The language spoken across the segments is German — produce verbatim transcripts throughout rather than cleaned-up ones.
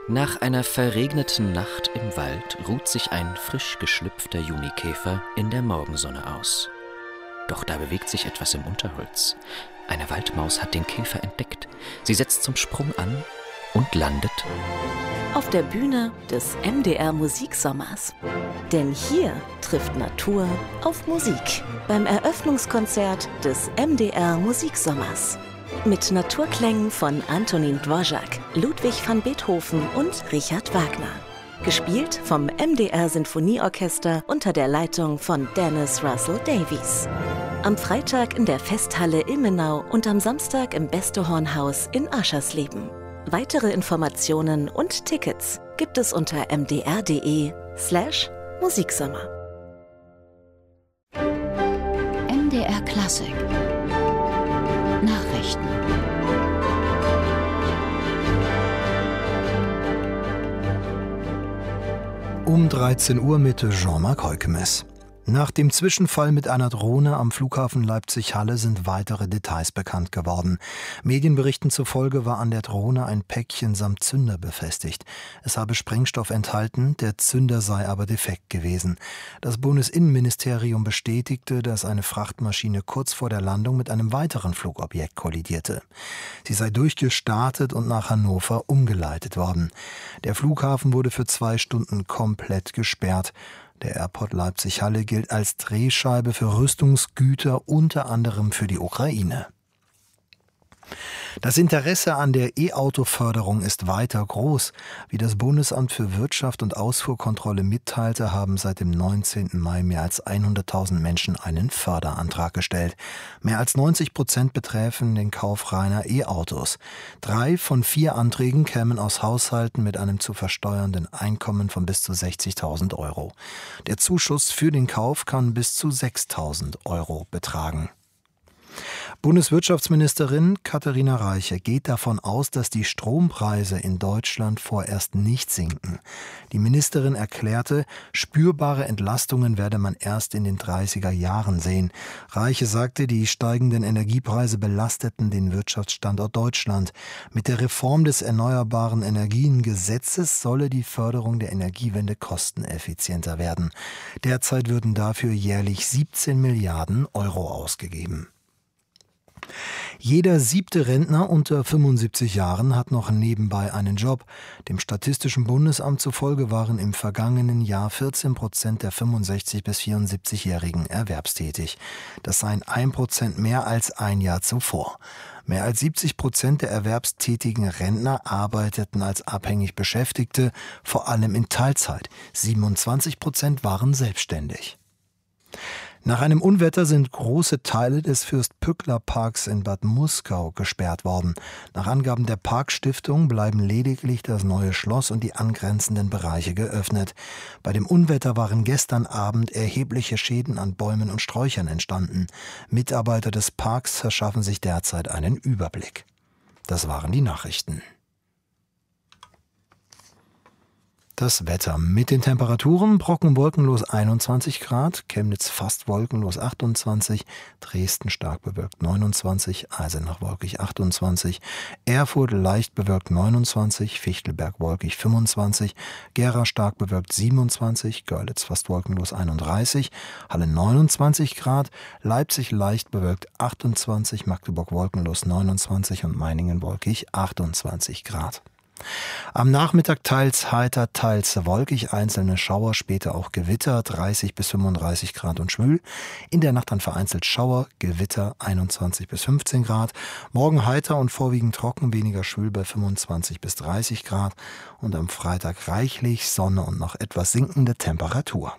Nach einer verregneten Nacht im Wald ruht sich ein frisch geschlüpfter Junikäfer in der Morgensonne aus. Doch da bewegt sich etwas im Unterholz. Eine Waldmaus hat den Käfer entdeckt. Sie setzt zum Sprung an und landet auf der Bühne des M D R Musiksommers. Denn hier trifft Natur auf Musik beim Eröffnungskonzert des M D R Musiksommers. Mit Naturklängen von Antonin Dvorak, Ludwig van Beethoven und Richard Wagner. Gespielt vom M D R Sinfonieorchester unter der Leitung von Dennis Russell Davies. Am Freitag in der Festhalle Ilmenau und am Samstag im Beste-Horn-Haus in Aschersleben. Weitere Informationen und Tickets gibt es unter mdr.de slash Musiksommer. M D R Klassik Nachrichten. Um dreizehn Uhr mit Jean-Marc Heukemes. Nach dem Zwischenfall mit einer Drohne am Flughafen Leipzig-Halle sind weitere Details bekannt geworden. Medienberichten zufolge war an der Drohne ein Päckchen samt Zünder befestigt. Es habe Sprengstoff enthalten, der Zünder sei aber defekt gewesen. Das Bundesinnenministerium bestätigte, dass eine Frachtmaschine kurz vor der Landung mit einem weiteren Flugobjekt kollidierte. Sie sei durchgestartet und nach Hannover umgeleitet worden. Der Flughafen wurde für zwei Stunden komplett gesperrt. Der Airport Leipzig-Halle gilt als Drehscheibe für Rüstungsgüter, unter anderem für die Ukraine. Das Interesse an der E-Auto-Förderung ist weiter groß. Wie das Bundesamt für Wirtschaft und Ausfuhrkontrolle mitteilte, haben seit dem neunzehnten Mai mehr als hunderttausend Menschen einen Förderantrag gestellt. Mehr als neunzig Prozent betreffen den Kauf reiner E-Autos. Drei von vier Anträgen kämen aus Haushalten mit einem zu versteuernden Einkommen von bis zu sechzigtausend Euro. Der Zuschuss für den Kauf kann bis zu sechstausend Euro betragen. Bundeswirtschaftsministerin Katharina Reiche geht davon aus, dass die Strompreise in Deutschland vorerst nicht sinken. Die Ministerin erklärte, spürbare Entlastungen werde man erst in den dreißiger Jahren sehen. Reiche sagte, die steigenden Energiepreise belasteten den Wirtschaftsstandort Deutschland. Mit der Reform des Erneuerbaren Energiengesetzes solle die Förderung der Energiewende kosteneffizienter werden. Derzeit würden dafür jährlich siebzehn Milliarden Euro ausgegeben. Jeder siebte Rentner unter fünfundsiebzig Jahren hat noch nebenbei einen Job. Dem Statistischen Bundesamt zufolge waren im vergangenen Jahr vierzehn Prozent der fünfundsechzig- bis vierundsiebzigjährigen erwerbstätig. Das seien ein Prozent mehr als ein Jahr zuvor. Mehr als siebzig Prozent der erwerbstätigen Rentner arbeiteten als abhängig Beschäftigte, vor allem in Teilzeit. siebenundzwanzig Prozent waren selbstständig. Nach einem Unwetter sind große Teile des Fürst-Pückler-Parks in Bad Muskau gesperrt worden. Nach Angaben der Parkstiftung bleiben lediglich das Neue Schloss und die angrenzenden Bereiche geöffnet. Bei dem Unwetter waren gestern Abend erhebliche Schäden an Bäumen und Sträuchern entstanden. Mitarbeiter des Parks verschaffen sich derzeit einen Überblick. Das waren die Nachrichten. Das Wetter mit den Temperaturen: Brocken wolkenlos einundzwanzig Grad, Chemnitz fast wolkenlos achtundzwanzig, Dresden stark bewölkt neunundzwanzig, Eisenach wolkig achtundzwanzig, Erfurt leicht bewölkt neunundzwanzig, Fichtelberg wolkig fünfundzwanzig, Gera stark bewölkt siebenundzwanzig, Görlitz fast wolkenlos einunddreißig, Halle neunundzwanzig Grad, Leipzig leicht bewölkt achtundzwanzig, Magdeburg wolkenlos neunundzwanzig und Meiningen wolkig achtundzwanzig Grad. Am Nachmittag teils heiter, teils wolkig, einzelne Schauer, später auch Gewitter, dreißig bis fünfunddreißig Grad und schwül. In der Nacht dann vereinzelt Schauer, Gewitter, einundzwanzig bis fünfzehn Grad. Morgen heiter und vorwiegend trocken, weniger schwül bei fünfundzwanzig bis dreißig Grad. Und am Freitag reichlich Sonne und noch etwas sinkende Temperatur.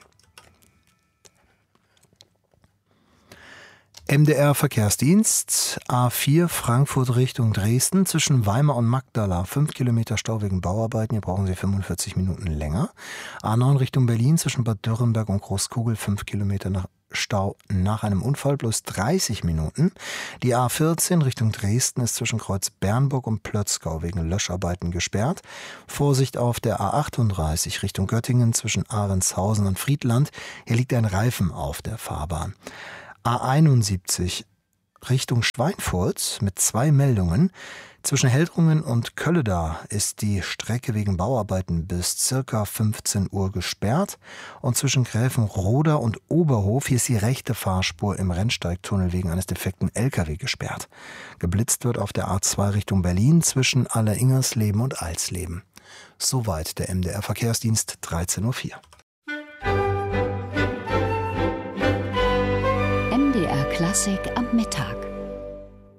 M D R-Verkehrsdienst, A vier Frankfurt Richtung Dresden, zwischen Weimar und Magdala, fünf Kilometer Stau wegen Bauarbeiten, hier brauchen Sie fünfundvierzig Minuten länger. A neun Richtung Berlin, zwischen Bad Dürrenberg und Großkugel, fünf Kilometer nach Stau nach einem Unfall, plus dreißig Minuten. Die A vierzehn Richtung Dresden ist zwischen Kreuz Bernburg und Plötzgau wegen Löscharbeiten gesperrt. Vorsicht auf der A achtunddreißig Richtung Göttingen, zwischen Ahrendshausen und Friedland, hier liegt ein Reifen auf der Fahrbahn. A einundsiebzig Richtung Schweinfurt mit zwei Meldungen. Zwischen Heldrungen und Kölleda ist die Strecke wegen Bauarbeiten bis circa fünfzehn Uhr gesperrt. Und zwischen Gräfenroda und Oberhof, hier ist die rechte Fahrspur im Rennsteigtunnel wegen eines defekten L K W gesperrt. Geblitzt wird auf der A zwei Richtung Berlin zwischen Alleringersleben und Alsleben. Soweit der M D R-Verkehrsdienst, dreizehn Uhr vier. M D R Klassik am Mittag.